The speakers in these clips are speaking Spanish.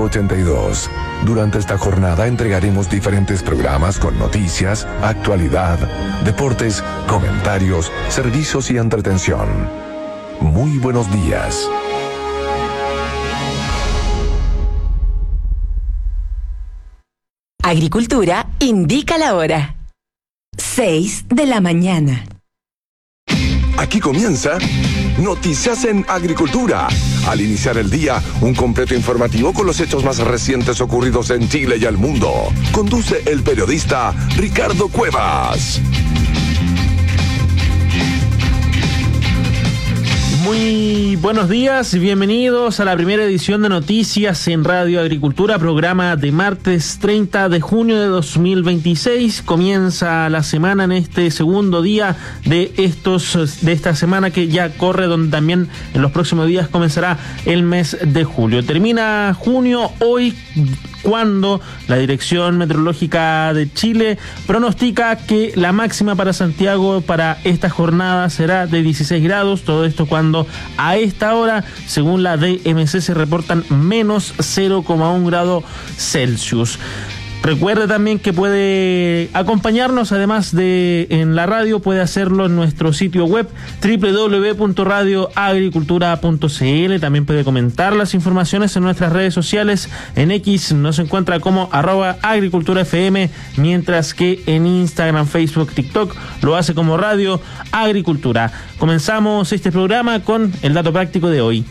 82. Durante esta jornada entregaremos diferentes programas con noticias, actualidad, deportes, comentarios, servicios y entretención. Muy buenos días. Agricultura indica la hora. 6 de la mañana. Aquí comienza Noticias en Agricultura. Al iniciar el día, un completo informativo con los hechos más recientes ocurridos en Chile y el mundo. Conduce el periodista Ricardo Cuevas. Muy buenos días, bienvenidos a la primera edición de Noticias en Radio Agricultura, programa de martes 30 de junio de 2026. Comienza la semana en este segundo día de esta semana que ya corre, donde también en los próximos días comenzará el mes de julio. Termina junio hoy, cuando la Dirección Meteorológica de Chile pronostica que la máxima para Santiago para esta jornada será de 16 grados, todo esto cuando a esta hora, según la DMC, se reportan menos 0,1 grado Celsius. Recuerde también que puede acompañarnos, además de en la radio, puede hacerlo en nuestro sitio web www.radioagricultura.cl. También puede comentar las informaciones en nuestras redes sociales. En X nos encuentra como @agriculturafm, mientras que en Instagram, Facebook, TikTok lo hace como Radio Agricultura. Comenzamos este programa con el dato práctico de hoy.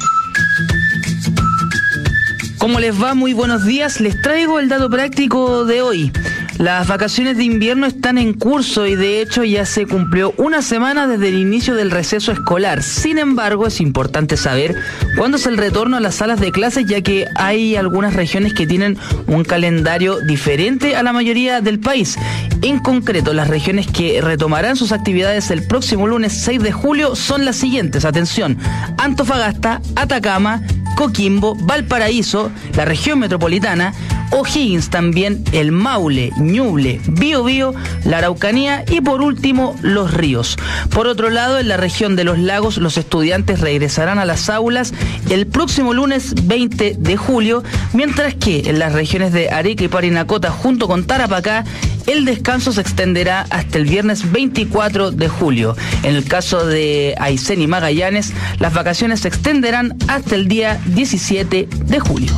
¿Cómo les va? Muy buenos días. Les traigo el dato práctico de hoy. Las vacaciones de invierno están en curso y de hecho ya se cumplió una semana desde el inicio del receso escolar. Sin embargo, es importante saber cuándo es el retorno a las salas de clases, ya que hay algunas regiones que tienen un calendario diferente a la mayoría del país. En concreto, las regiones que retomarán sus actividades el próximo lunes 6 de julio son las siguientes. Atención: Antofagasta, Atacama, Coquimbo, Valparaíso, la región metropolitana, O'Higgins también, el Maule, Ñuble, Biobío, la Araucanía y por último Los Ríos. Por otro lado, en la región de los lagos, los estudiantes regresarán a las aulas el próximo lunes 20 de julio, mientras que en las regiones de Arica y Parinacota junto con Tarapacá, el descanso se extenderá hasta el viernes 24 de julio. En el caso de Aysén y Magallanes, las vacaciones se extenderán hasta el día 17 de julio.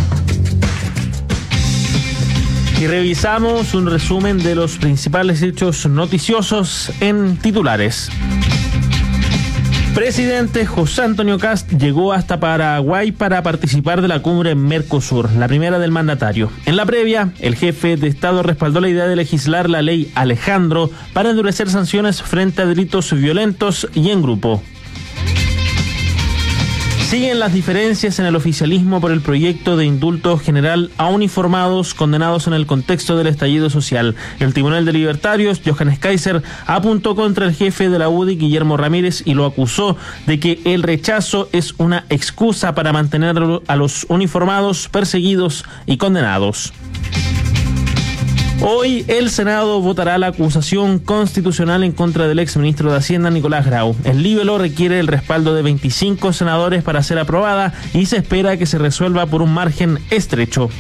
Y revisamos un resumen de los principales hechos noticiosos en titulares. Presidente José Antonio Kast llegó hasta Paraguay para participar de la cumbre Mercosur, la primera del mandatario. En la previa, el jefe de Estado respaldó la idea de legislar la ley Alejandro para endurecer sanciones frente a delitos violentos y en grupo. Siguen las diferencias en el oficialismo por el proyecto de indulto general a uniformados condenados en el contexto del estallido social. El Tribunal de Libertarios, Johannes Kaiser, apuntó contra el jefe de la UDI, Guillermo Ramírez, y lo acusó de que el rechazo es una excusa para mantener a los uniformados perseguidos y condenados. Hoy el Senado votará la acusación constitucional en contra del exministro de Hacienda, Nicolás Grau. El libelo requiere el respaldo de 25 senadores para ser aprobada y se espera que se resuelva por un margen estrecho.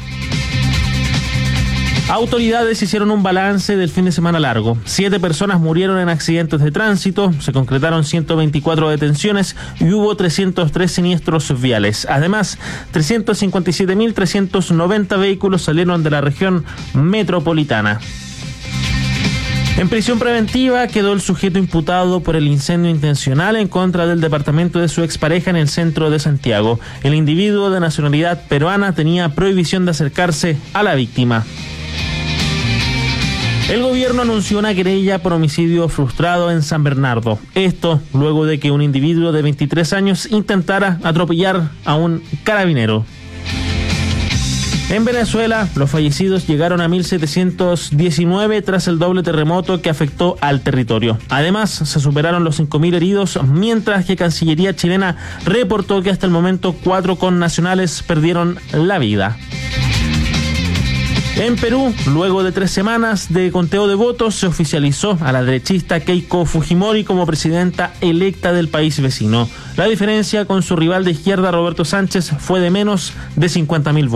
Autoridades hicieron un balance del fin de semana largo. 7 personas murieron en accidentes de tránsito, se concretaron 124 detenciones y hubo 303 siniestros viales. Además, 357.390 vehículos salieron de la región metropolitana. En prisión preventiva quedó el sujeto imputado por el incendio intencional en contra del departamento de su expareja en el centro de Santiago. El individuo de nacionalidad peruana tenía prohibición de acercarse a la víctima. El gobierno anunció una querella por homicidio frustrado en San Bernardo. Esto luego de que un individuo de 23 años intentara atropellar a un carabinero. En Venezuela, los fallecidos llegaron a 1.719 tras el doble terremoto que afectó al territorio. Además, se superaron los 5.000 heridos, mientras que Cancillería chilena reportó que hasta el momento 4 connacionales perdieron la vida. En Perú, luego de 3 semanas de conteo de votos, se oficializó a la derechista Keiko Fujimori como presidenta electa del país vecino. La diferencia con su rival de izquierda, Roberto Sánchez, fue de menos de 50.000 votos.